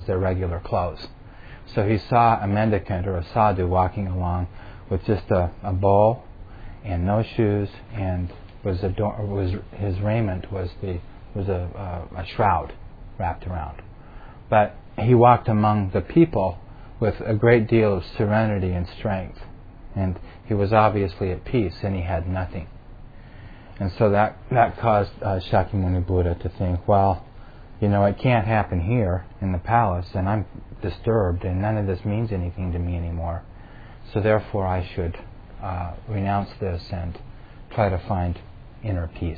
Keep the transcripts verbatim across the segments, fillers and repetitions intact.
their regular clothes. So he saw a mendicant or a sadhu walking along with just a, a bowl and no shoes, and was ador- was his raiment was the was a, a, a shroud wrapped around. But he walked among the people with a great deal of serenity and strength, and he was obviously at peace, and he had nothing. And so that that caused uh, Shakyamuni Buddha to think, well, you know, it can't happen here in the palace, and I'm disturbed, and none of this means anything to me anymore. So therefore, I should uh, renounce this and try to find inner peace.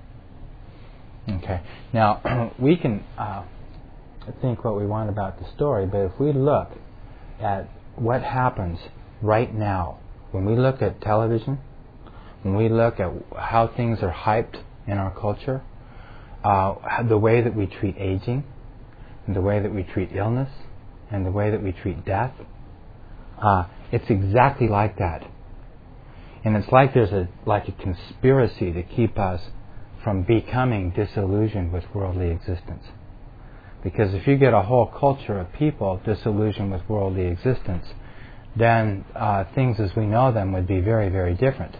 Okay. Now we can uh, think what we want about the story, but if we look at what happens right now, when we look at television, when we look at how things are hyped in our culture, uh, the way that we treat aging, and the way that we treat illness, and the way that we treat death, uh, it's exactly like that. And it's like there's a like a conspiracy to keep us from becoming disillusioned with worldly existence. Because if you get a whole culture of people disillusioned with worldly existence, then uh, things as we know them would be very, very different.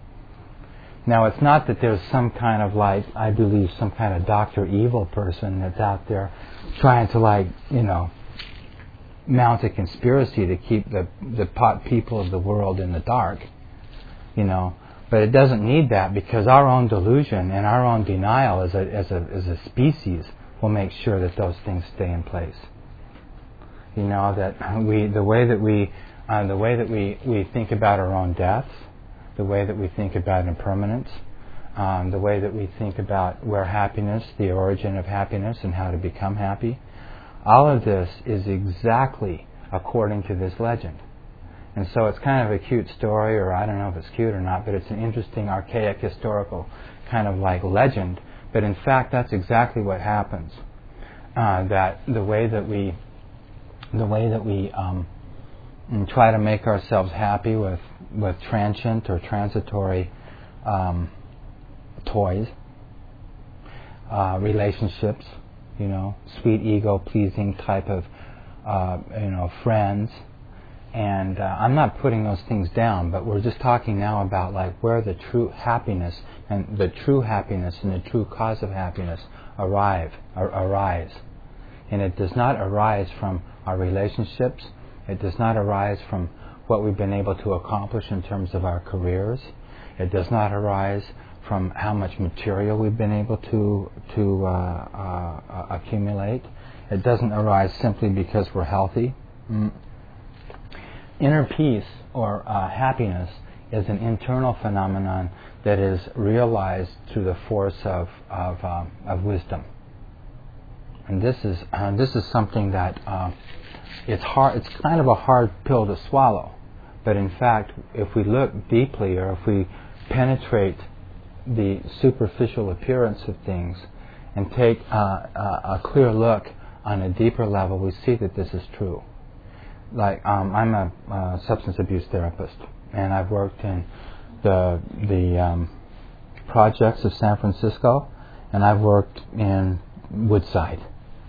Now, it's not that there's some kind of like, I believe, some kind of Doctor Evil person that's out there trying to like, you know, mount a conspiracy to keep the the pot people of the world in the dark, you know. But it doesn't need that, because our own delusion and our own denial as a as a as a species will make sure that those things stay in place. You know, that we the way that we uh, the way that we, we think about our own deaths, the way that we think about impermanence, um, the way that we think about where happiness, the origin of happiness, and how to become happy. All of this is exactly according to this legend. And so it's kind of a cute story, or I don't know if it's cute or not, but it's an interesting, archaic, historical kind of like legend. But in fact, that's exactly what happens. Uh, that the way that we, the way that we um, try to make ourselves happy with with transient or transitory um, toys, uh, relationships, you know, sweet ego-pleasing type of, uh, you know, friends. And uh, I'm not putting those things down, but we're just talking now about like where the true happiness and the true happiness and the true cause of happiness arrive, ar- arise. And it does not arise from our relationships. It does not arise from what we've been able to accomplish in terms of our careers. It does not arise from how much material we've been able to to uh, uh, accumulate. It doesn't arise simply because we're healthy. Mm. Inner peace or uh, happiness is an internal phenomenon that is realized through the force of of, uh, of wisdom. And this is uh, this is something that uh, it's hard. It's kind of a hard pill to swallow. But in fact, if we look deeply, or if we penetrate the superficial appearance of things and take uh, a, a clear look on a deeper level, we see that this is true. Like um, I'm a uh, substance abuse therapist, and I've worked in the the um, projects of San Francisco, and I've worked in Woodside.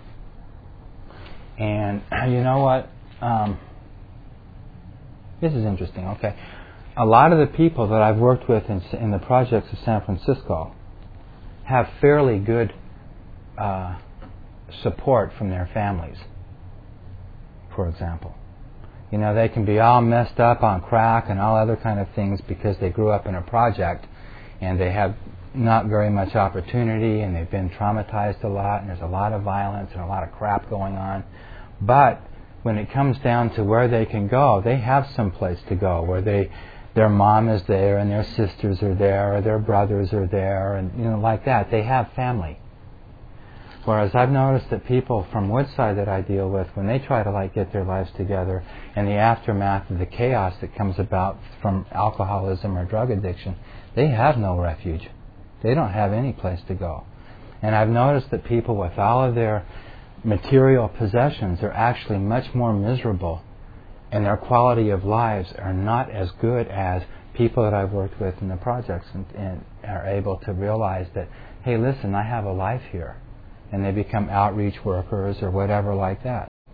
And you know what? Um, this is interesting. Okay, a lot of the people that I've worked with in, in the projects of San Francisco have fairly good uh, support from their families. For example, you know, they can be all messed up on crack and all other kind of things because they grew up in a project and they have not very much opportunity, and they've been traumatized a lot, and there's a lot of violence and a lot of crap going on. But when it comes down to where they can go, they have some place to go where they, their mom is there, and their sisters are there, or their brothers are there, and you know, like that. They have family. Whereas I've noticed that people from Woodside that I deal with, when they try to like get their lives together, and the aftermath of the chaos that comes about from alcoholism or drug addiction, they have no refuge. They don't have any place to go. And I've noticed that people with all of their material possessions are actually much more miserable, and their quality of lives are not as good as people that I've worked with in the projects, and, and are able to realize that, hey, listen, I have a life here. And they become outreach workers or whatever like that.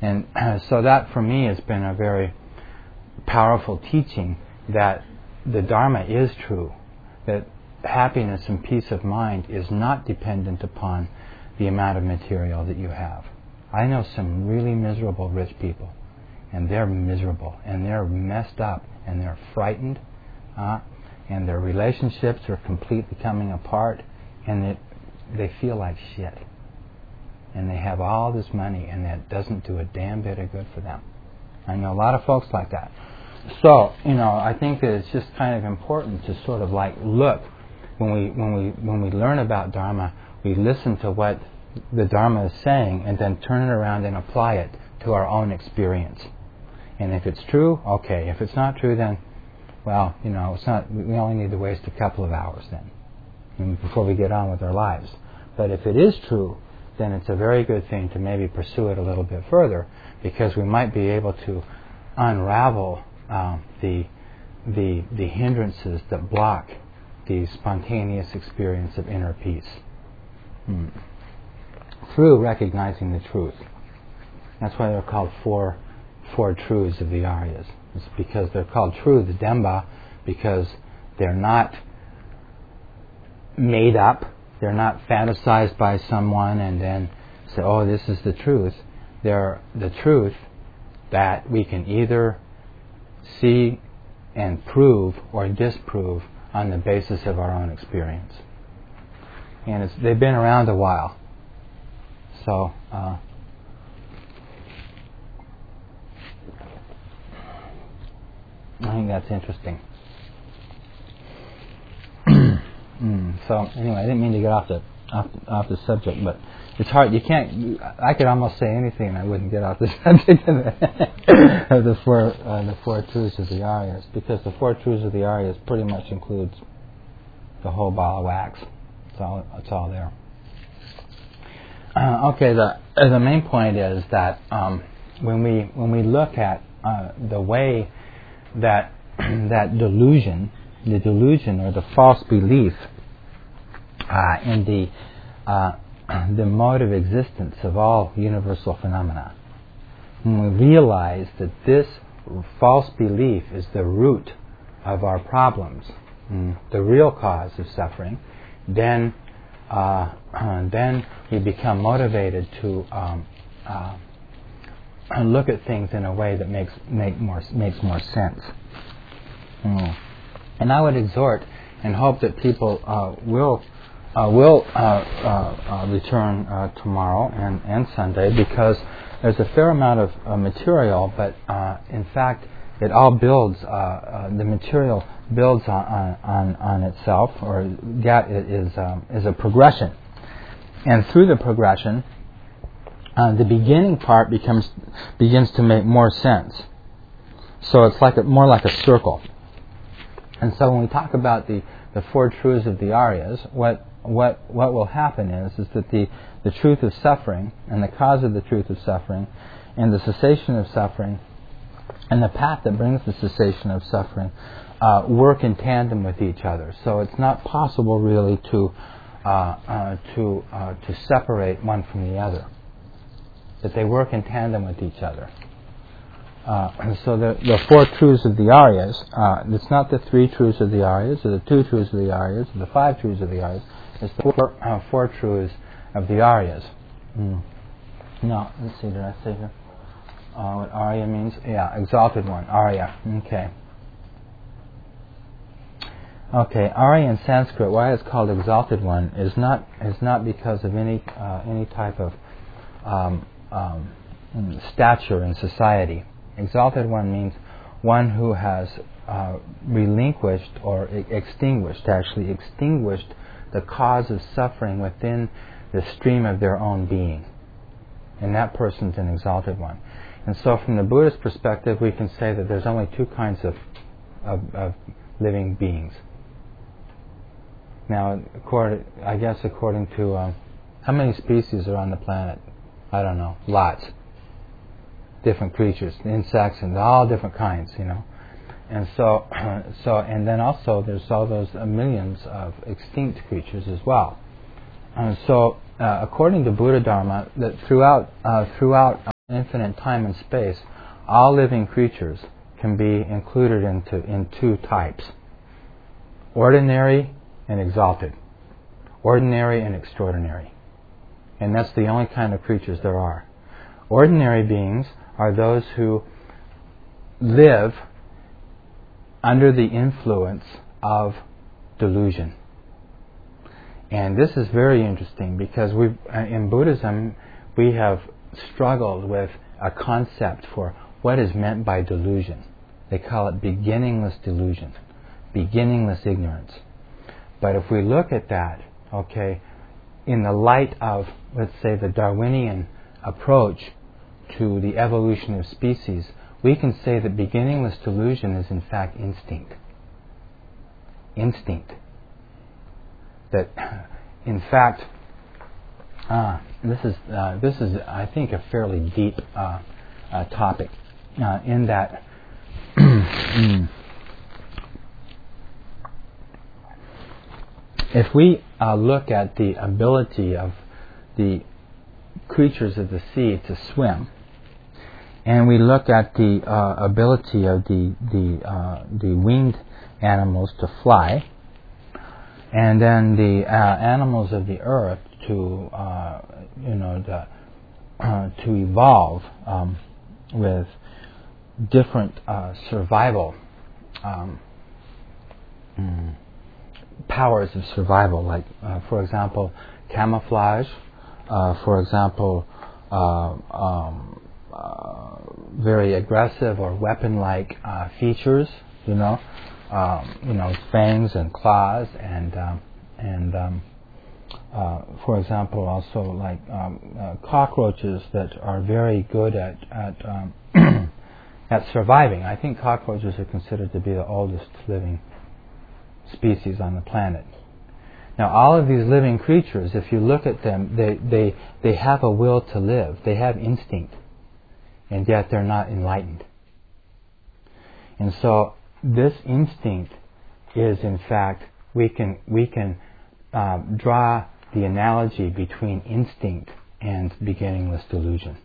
And so that for me has been a very powerful teaching that the Dharma is true, that happiness and peace of mind is not dependent upon the amount of material that you have. I know some really miserable rich people, and they're miserable, and they're messed up, and they're frightened, uh, and their relationships are completely coming apart, and it, they feel like shit. And they have all this money, and that doesn't do a damn bit of good for them. I know a lot of folks like that. So, you know, I think that it's just kind of important to sort of like look, when we when we when we learn about Dharma, we listen to what the Dharma is saying, and then turn it around and apply it to our own experience. And if it's true, okay. If it's not true, then, well, you know, it's not. We only need to waste a couple of hours then, before we get on with our lives. But if it is true, then it's a very good thing to maybe pursue it a little bit further, because we might be able to unravel um, the the the hindrances that block the spontaneous experience of inner peace hmm. through recognizing the truth. That's why they're called four four truths of the Aryas. It's because they're called true, the Demba, because they're not made up. They're not fantasized by someone and then say, oh, this is the truth. They're the truth that we can either see and prove or disprove on the basis of our own experience. And it's, they've been around a while. So, uh, I think that's interesting. mm, so anyway, I didn't mean to get off the off, off the subject, but it's hard. You can't. I could almost say anything, and I wouldn't get off the subject of the, of the four uh, the four truths of the Aryas, because the four truths of the Aryas pretty much includes the whole ball of wax. It's all. It's all there. Uh, okay. The uh, the main point is that um, when we when we look at uh, the way that that delusion, the delusion or the false belief uh, in the uh, the mode of existence of all universal phenomena, when we realize that this false belief is the root of our problems, mm, the real cause of suffering, then uh, then we become motivated to um, uh, and look at things in a way that makes make more makes more sense. Mm. And I would exhort and hope that people uh, will uh, will uh, uh, uh, return uh, tomorrow and, and Sunday, because there's a fair amount of uh, material, but uh, in fact it all builds. Uh, uh, the material builds on on, on itself, or that is um, is a progression, and through the progression, Uh, the beginning part becomes begins to make more sense. So it's like a, more like a circle. And so when we talk about the, the four truths of the Aryas, what what what will happen is is that the, the truth of suffering and the cause of the truth of suffering and the cessation of suffering and the path that brings the cessation of suffering uh, work in tandem with each other. So it's not possible really to uh, uh, to uh, to separate one from the other. That they work in tandem with each other. Uh, so the, the four truths of the Aryas, uh, it's not the three truths of the Aryas, or the two truths of the Aryas, or the five truths of the Aryas. It's the four, uh, four truths of the Aryas. Mm. No, let's see, did I say here? Uh, what Arya means? Yeah, exalted one, Arya. Okay. Okay, Arya in Sanskrit, why it's called exalted one, is not is not because of any uh, any type of um, Um, stature in society. Exalted one means one who has uh, relinquished or e- extinguished, actually extinguished the cause of suffering within the stream of their own being. And that person's an exalted one. And so from the Buddhist perspective, we can say that there's only two kinds of, of, of living beings. Now, according, I guess according to, um, how many species are on the planet? I don't know, lots. Different creatures, insects, and all different kinds, you know. And so, so, and then also there's all those uh, millions of extinct creatures as well. And so, uh, according to Buddha Dharma, that throughout, uh, throughout. infinite time and space, all living creatures can be included into in two types: ordinary and exalted, ordinary and extraordinary. And that's the only kind of creatures there are. Ordinary beings are those who live under the influence of delusion. And this is very interesting because we, in Buddhism, we have struggled with a concept for what is meant by delusion. They call it beginningless delusion, beginningless ignorance. But if we look at that, okay, in the light of, let's say, the Darwinian approach to the evolution of species, we can say that beginningless delusion is in fact instinct. Instinct. That, in fact, uh, this is uh, this is I think a fairly deep uh, uh, topic. Uh, in that, if we uh, look at the ability of the creatures of the sea to swim, and we look at the uh, ability of the the uh, the winged animals to fly, and then the uh, animals of the earth to uh, you know the, uh, to evolve um, with different uh, survival um, mm, powers of survival, like uh, for example camouflage, uh, for example uh, um, uh, very aggressive or weapon-like uh, features, you know, um, you know, fangs and claws, and um, and um, uh, for example also like um, uh, cockroaches that are very good at at um, at surviving. I think cockroaches are considered to be the oldest living species on the planet. Now, all of these living creatures, if you look at them, they, they, they have a will to live. They have instinct. And yet they're not enlightened. And so this instinct is, in fact, we can, we can uh, draw the analogy between instinct and beginningless delusion.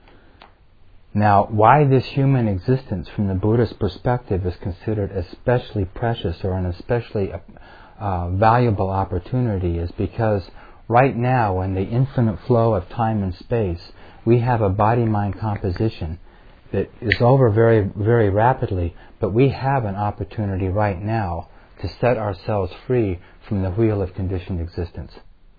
Now, why this human existence from the Buddhist perspective is considered especially precious or an especially uh, valuable opportunity is because right now, in the infinite flow of time and space, we have a body-mind composition that is over very, very rapidly, but we have an opportunity right now to set ourselves free from the wheel of conditioned existence.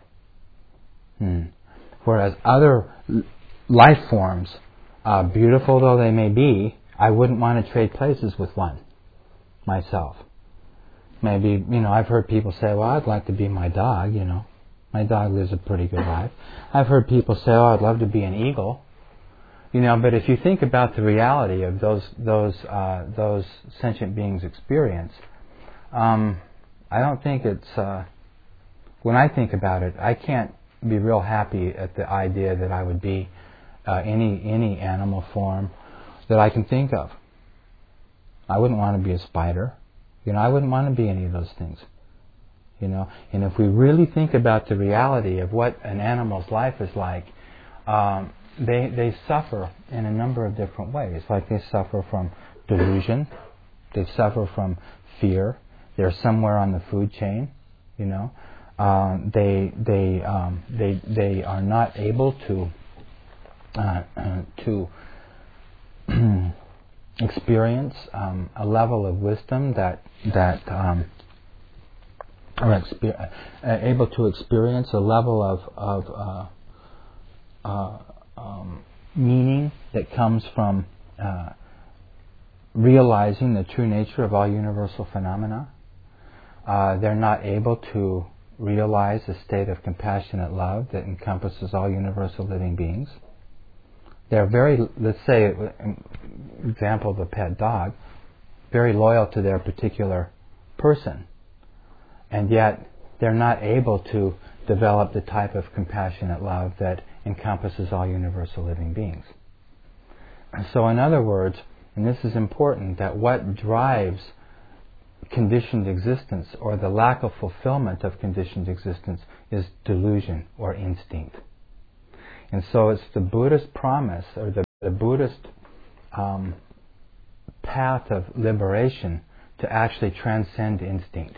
Hmm. Whereas other life forms, Uh, beautiful though they may be, I wouldn't want to trade places with one myself. Maybe, you know, I've heard people say, well, I'd like to be my dog, you know. My dog lives a pretty good life. I've heard people say, oh, I'd love to be an eagle. You know, but if you think about the reality of those those uh, those sentient beings' experience, um, I don't think it's, uh, when I think about it, I can't be real happy at the idea that I would be Uh, any any animal form that I can think of. I wouldn't want to be a spider. You know, I wouldn't want to be any of those things. You know, and if we really think about the reality of what an animal's life is like, um, they they suffer in a number of different ways. Like they suffer from delusion, they suffer from fear. They're somewhere on the food chain. You know, uh, they they um, they they are not able to. Uh, uh, to experience um, a level of wisdom that that um, or exper- uh, able to experience a level of of uh, uh, um, meaning that comes from uh, realizing the true nature of all universal phenomena. Uh, they're not able to realize a state of compassionate love that encompasses all universal living beings. They're very, let's say, example of a pet dog, very loyal to their particular person, and yet they're not able to develop the type of compassionate love that encompasses all universal living beings. So in other words, and this is important, that what drives conditioned existence or the lack of fulfillment of conditioned existence is delusion or instinct. And so it's the Buddhist promise, or the the Buddhist um, path of liberation to actually transcend instinct.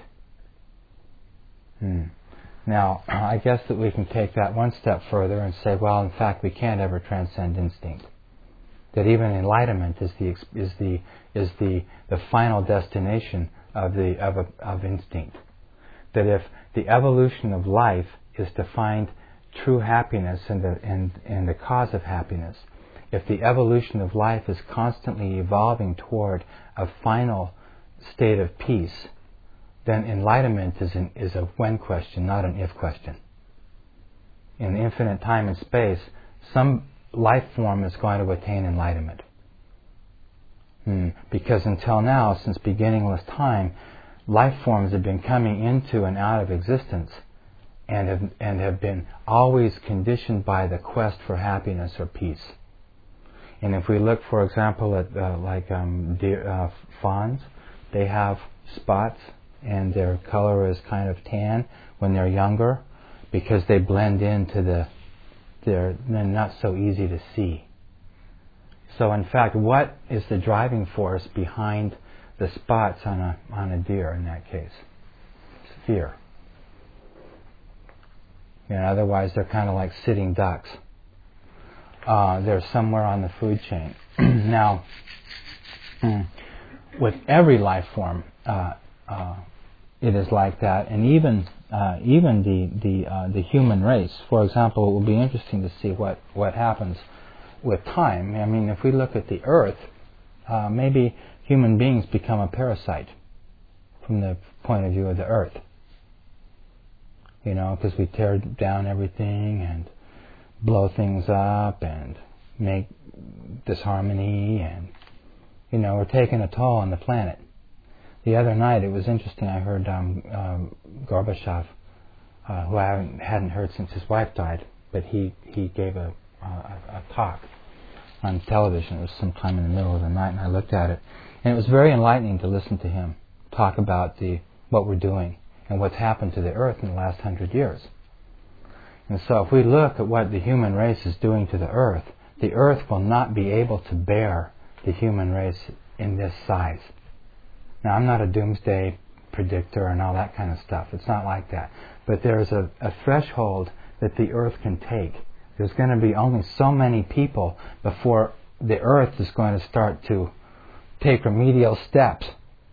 Hmm. Now, I guess that we can take that one step further and say, well, in fact, we can't ever transcend instinct. That even enlightenment is the is the is the the final destination of the of a, of instinct. That if the evolution of life is to find true happiness and the and, and the cause of happiness, if the evolution of life is constantly evolving toward a final state of peace, then enlightenment is an, is a when question, not an if question. In infinite time and space, some life form is going to attain enlightenment. Hmm. Because until now, since beginningless time, life forms have been coming into and out of existence and have, and have been always conditioned by the quest for happiness or peace. And if we look, for example, at uh, like um, deer, uh, fawns, they have spots and their color is kind of tan when they're younger because they blend into the they're, they're not so easy to see. So in fact, what is the driving force behind the spots on a on a deer in that case? It's fear. You know, otherwise they're kind of like sitting ducks. Uh, they're somewhere on the food chain. Now, with every life form, uh, uh, it is like that, and even uh, even the the uh, the human race. For example, it will be interesting to see what, what happens with time. I mean, if we look at the Earth, uh, maybe human beings become a parasite from the point of view of the Earth. You know, because we tear down everything and blow things up and make disharmony, and you know, we're taking a toll on the planet. The other night, it was interesting. I heard um, um, Gorbachev, uh, who I haven't, hadn't heard since his wife died, but he, he gave a, a, a talk on television. It was sometime in the middle of the night, and I looked at it, and it was very enlightening to listen to him talk about the what we're doing and what's happened to the Earth in the last hundred years. And so, if we look at what the human race is doing to the Earth, the Earth will not be able to bear the human race in this size. Now, I'm not a doomsday predictor and all that kind of stuff. It's not like that. But there's a, a threshold that the Earth can take. There's going to be only so many people before the Earth is going to start to take remedial steps.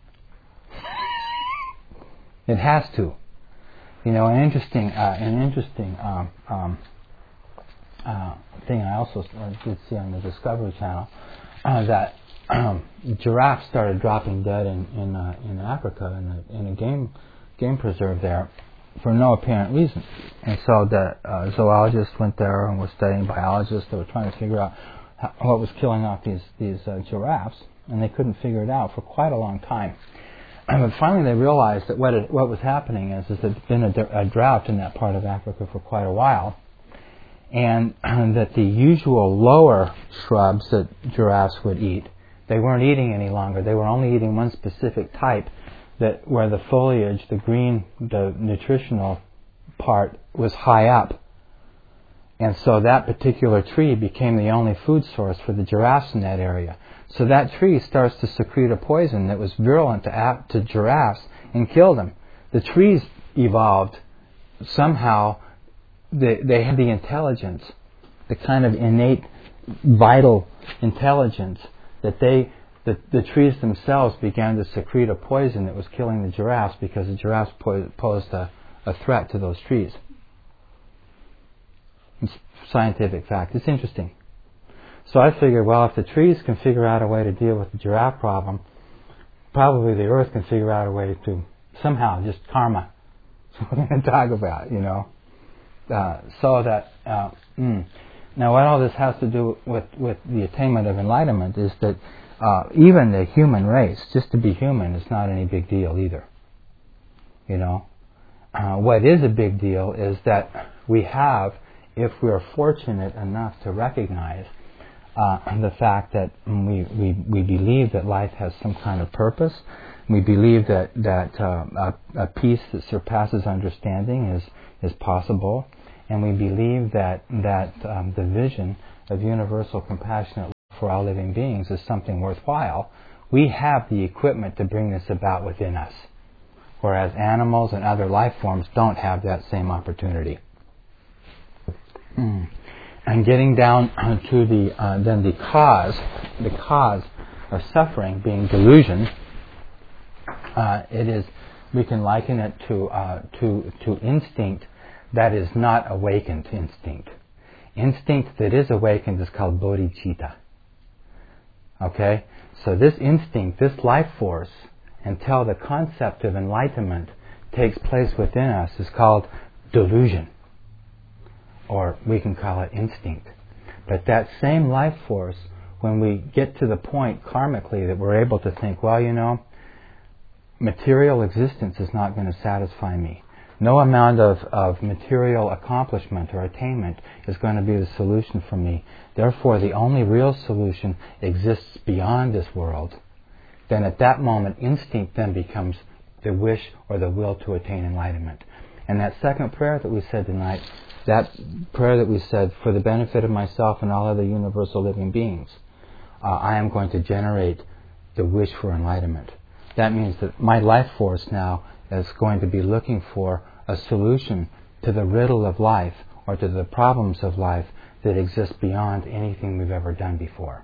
It has to. You know, an interesting, uh, an interesting um, um, uh, thing I also did see on the Discovery Channel uh, that Um, giraffes started dropping dead in in, uh, in Africa in a, in a game game preserve there for no apparent reason. And so the uh, zoologists went there and were studying biologists. They were trying to figure out how, what was killing off these these uh, giraffes, and they couldn't figure it out for quite a long time. But finally, they realized that what it, what was happening is is that there's been a, a drought in that part of Africa for quite a while, and uh, that the usual lower shrubs that giraffes would eat, they weren't eating any longer. They were only eating one specific type, that where the foliage, the green, the nutritional part was high up. And so that particular tree became the only food source for the giraffes in that area. So that tree starts to secrete a poison that was virulent to, ap- to giraffes and killed them. The trees evolved somehow. They, they had the intelligence, the kind of innate, vital intelligence that they, the, the trees themselves began to secrete a poison that was killing the giraffes because the giraffes po- posed a, a threat to those trees. It's scientific fact. It's interesting. So I figured, well, if the trees can figure out a way to deal with the giraffe problem, probably the Earth can figure out a way to somehow, just karma. That's what we're going to talk about, you know. Uh, so that... Uh, mm. Now, what all this has to do with, with the attainment of enlightenment is that uh, even the human race, just to be human, is not any big deal either. You know, uh, what is a big deal is that we have, if we're fortunate enough to recognize uh, the fact that we, we we believe that life has some kind of purpose, we believe that that uh, a, a peace that surpasses understanding is is possible. And we believe that that um, the vision of universal compassionate for all living beings is something worthwhile, we have the equipment to bring this about within us, whereas animals and other life forms don't have that same opportunity. Mm. And getting down to the uh, then the cause, the cause of suffering being delusion, uh, it is we can liken it to uh, to to instinct that is not awakened instinct. Instinct that is awakened is called bodhicitta. Okay, so this instinct, this life force, until the concept of enlightenment takes place within us, is called delusion, or we can call it instinct. But that same life force, when we get to the point karmically that we're able to think, well, you know, material existence is not going to satisfy me. No amount of, of material accomplishment or attainment is going to be the solution for me. Therefore, the only real solution exists beyond this world. Then at that moment, instinct then becomes the wish or the will to attain enlightenment. And that second prayer that we said tonight, that prayer that we said, for the benefit of myself and all other universal living beings, uh, I am going to generate the wish for enlightenment. That means that my life force now is going to be looking for a solution to the riddle of life or to the problems of life that exist beyond anything we've ever done before.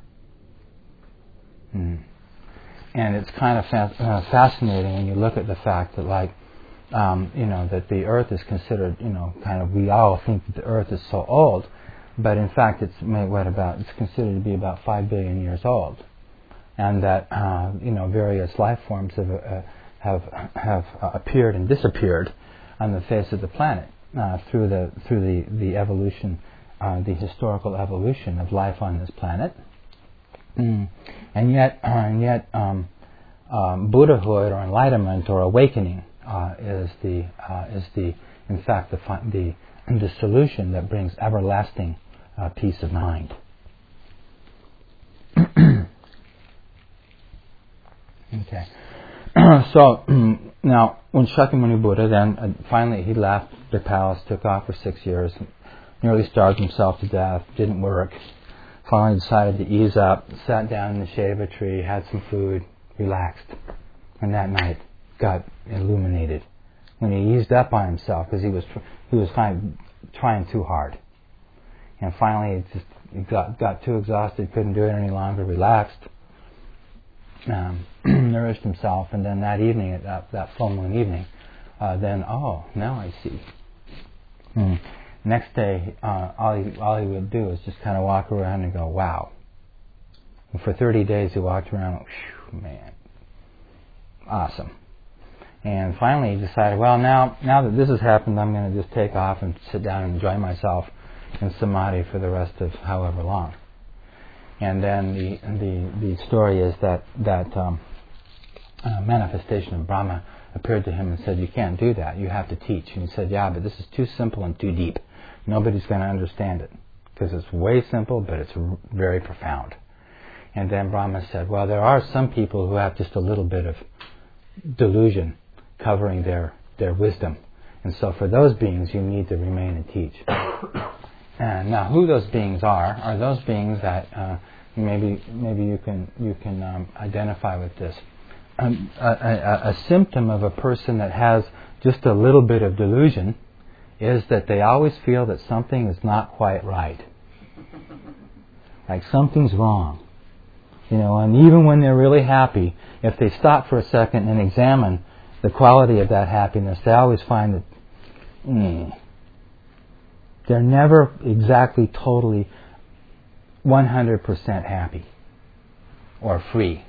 Hmm. And it's kind of fa- uh, fascinating when you look at the fact that, like, um, you know, that the Earth is considered, you know, kind of, we all think that the Earth is so old, but in fact it's what about? It's considered to be about five billion years old, and that uh, you know various life forms have uh, have have uh, appeared and disappeared on the face of the planet uh, through the through the the evolution, uh, the historical evolution of life on this planet. Mm. And yet, uh, and yet, um, um, Buddhahood or enlightenment or awakening uh, is the uh, is the in fact the fi- the the solution that brings everlasting uh, peace of mind. Okay. So now, when Shakyamuni Buddha then uh, finally he left the palace, took off for six years, nearly starved himself to death, didn't work. Finally decided to ease up, sat down in the shade of a tree, had some food, relaxed, and that night got illuminated. When he eased up on himself, because he was tr- he was trying trying too hard, and finally he just he got got too exhausted, couldn't do it any longer, relaxed, um, nourished himself, and then that evening, that that full moon evening, uh, then oh now I see. Hmm. Next day, uh, all he all he would do is just kind of walk around and go, wow. And for thirty days he walked around, whew, man, awesome. And finally he decided, well, now now that this has happened, I'm going to just take off and sit down and enjoy myself in samadhi for the rest of however long. And then the the the story is that that um, uh, manifestation of Brahma appeared to him and said, you can't do that, you have to teach. And he said, yeah, but this is too simple and too deep. Nobody's going to understand it, because it's way simple, but it's r- very profound. And then Brahma said, well, there are some people who have just a little bit of delusion covering their, their wisdom. And so for those beings, you need to remain and teach. And now who those beings are, are those beings that uh, maybe maybe you can, you can um, identify with this. Um, a, a, a symptom of a person that has just a little bit of delusion is that they always feel that something is not quite right. Like something's wrong. You know, and even when they're really happy, if they stop for a second and examine the quality of that happiness, they always find that mm, they're never exactly totally one hundred percent happy or free.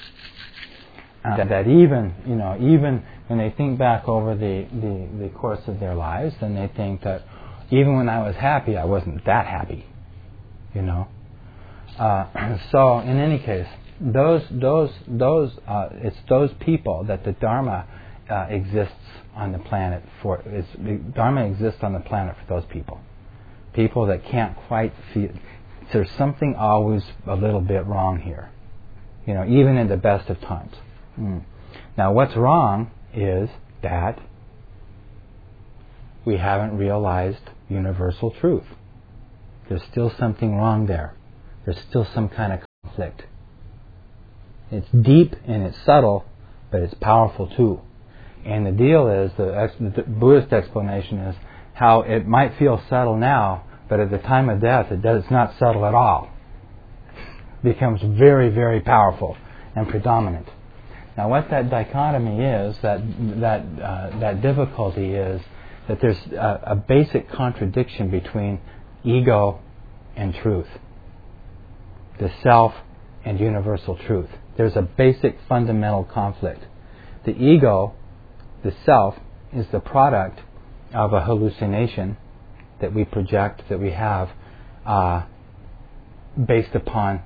Uh, that even, you know, even when they think back over the, the, the course of their lives, then they think that even when I was happy, I wasn't that happy, you know. Uh, so, in any case, those those those uh, it's those people that the Dharma uh, exists on the planet for. It's, the Dharma exists on the planet for those people, people that can't quite feel. There's something always a little bit wrong here, you know, even in the best of times. Mm. Now, what's wrong is that we haven't realized universal truth. There's still something wrong there. There's still some kind of conflict. It's deep and it's subtle, but it's powerful too. And the deal is, the, ex- the Buddhist explanation is how it might feel subtle now, but at the time of death it does, it's not subtle at all. It becomes very, very powerful and predominant. Now what that dichotomy is, that, that, uh, that difficulty is, that there's a, a basic contradiction between ego and truth, the self and universal truth. There's a basic fundamental conflict. The ego, the self, is the product of a hallucination that we project, that we have, uh, based upon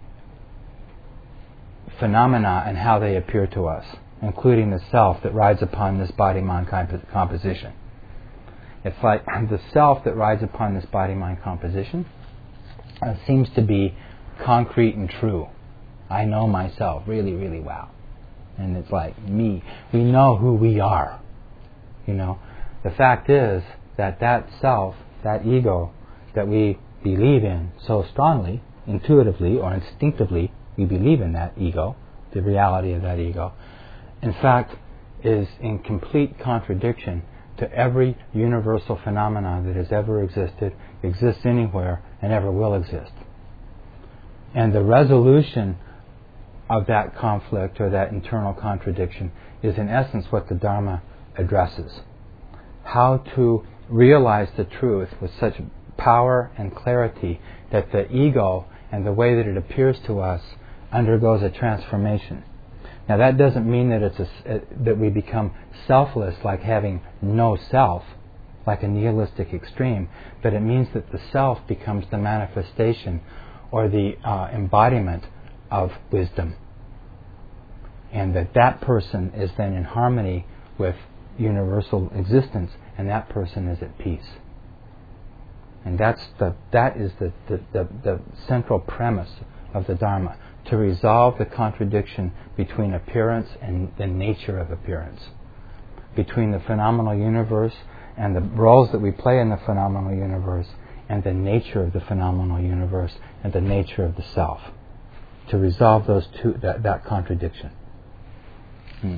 phenomena and how they appear to us, including the self that rides upon this body-mind comp- composition. It's like the self that rides upon this body-mind composition uh, seems to be concrete and true. I know myself really, really well. And it's like me. We know who we are. You know, the fact is that that self, that ego that we believe in so strongly, intuitively or instinctively, we believe in that ego, the reality of that ego, in fact, is in complete contradiction to every universal phenomenon that has ever existed, exists anywhere, and ever will exist. And the resolution of that conflict or that internal contradiction is in essence what the Dharma addresses. How to realize the truth with such power and clarity that the ego and the way that it appears to us undergoes a transformation. Now that doesn't mean that it's a, that we become selfless, like having no self, like a nihilistic extreme, but it means that the self becomes the manifestation or the uh, embodiment of wisdom, and that that person is then in harmony with universal existence, and that person is at peace. And that's the that is the the, the, the central premise of the Dharma, to resolve the contradiction between appearance and the nature of appearance, between the phenomenal universe and the roles that we play in the phenomenal universe, and the nature of the phenomenal universe and the nature of the self. To resolve those two, that, that contradiction. Hmm.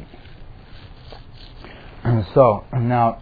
And so now,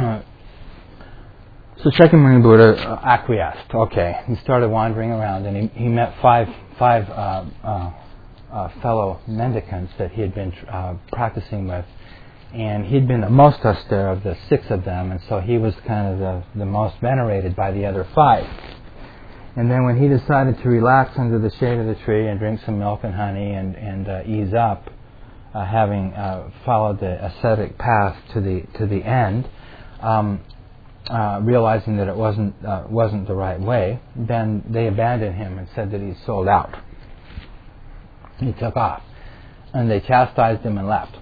so Shakyamuni Buddha uh, acquiesced. Okay, he started wandering around, and he, he met five five uh, uh, uh, fellow mendicants that he had been uh, practicing with, and he'd been the most austere of the six of them, and so he was kind of the, the most venerated by the other five. And then when he decided to relax under the shade of the tree and drink some milk and honey and, and uh, ease up, uh, having uh, followed the ascetic path to the to the end, um, uh, realizing that it wasn't uh, wasn't the right way, then they abandoned him and said that he sold out. He took off, and they chastised him and left.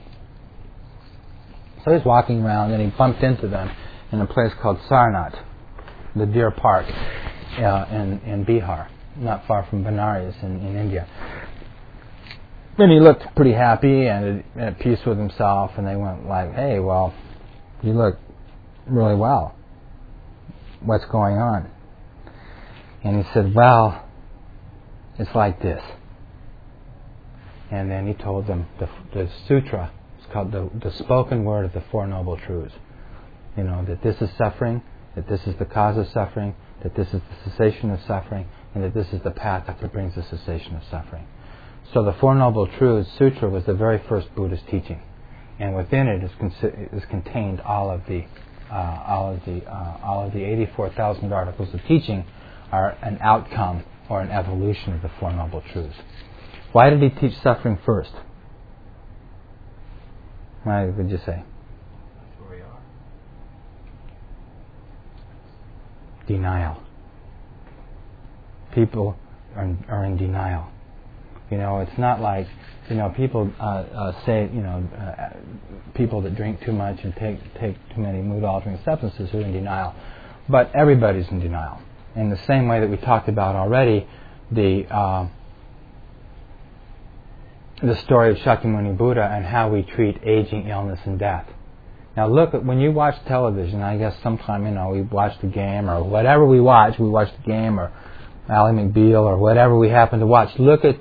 So he's walking around, and he bumped into them in a place called Sarnath, the deer park uh, in in Bihar, not far from Benares in, in India. And he looked pretty happy and at, at peace with himself, and they went like, "Hey, well, you look really well. What's going on?" And he said, "Well, it's like this." And then he told them the, the sutra. It's called the, the spoken word of the Four Noble Truths. You know, that this is suffering, that this is the cause of suffering, that this is the cessation of suffering, and that this is the path that brings the cessation of suffering. So the Four Noble Truths Sutra was the very first Buddhist teaching, and within it is, con- is contained all of the uh, all of the uh, all of the eighty-four thousand articles of teaching are an outcome or an evolution of the Four Noble Truths. Why did he teach suffering first? Why would you say? That's where we are. Denial. People are in, are in denial. You know, it's not like, you know, people uh, uh, say, you know, uh, people that drink too much and take take too many mood-altering substances are in denial. But everybody's in denial. In the same way that we talked about already, the uh, the story of Shakyamuni Buddha and how we treat aging, illness, and death. Now look, at when you watch television, I guess sometime, you know, we watch the game or whatever we watch, we watch the game or Ally McBeal or whatever we happen to watch. Look at